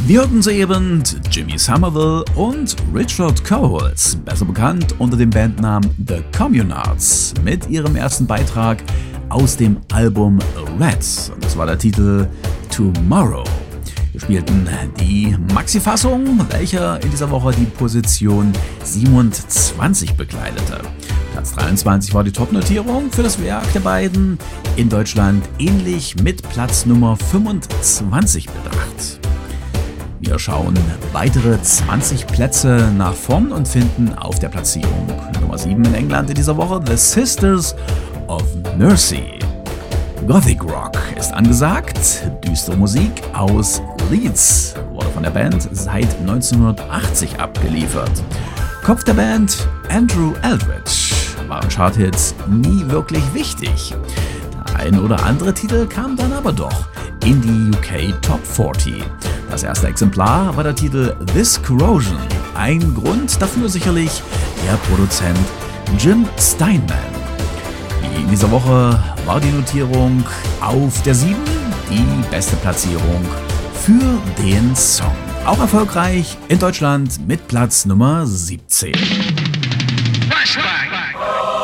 Wir hörten soeben Jimmy Somerville und Richard Coles, besser bekannt unter dem Bandnamen The Communards, mit ihrem ersten Beitrag aus dem Album Red. Und das war der Titel Tomorrow. Wir spielten die Maxi-Fassung, welcher in dieser Woche die Position 27 bekleidete. Platz 23 war die Top-Notierung für das Werk der beiden, in Deutschland ähnlich mit Platz Nummer 25 bedacht. Wir schauen weitere 20 Plätze nach vorn und finden auf der Platzierung Nummer 7 in England in dieser Woche The Sisters of Mercy. Gothic Rock ist angesagt, düstere Musik aus Leeds, wurde von der Band seit 1980 abgeliefert. Kopf der Band Andrew Eldridge, waren Charthits nie wirklich wichtig. Der ein oder andere Titel kam dann aber doch in die UK Top 40. Das erste Exemplar war der Titel This Corrosion, ein Grund dafür sicherlich der Produzent Jim Steinman. In dieser Woche war die Notierung auf der 7, die beste Platzierung für den Song. Auch erfolgreich in Deutschland mit Platz Nummer 17. Flashback.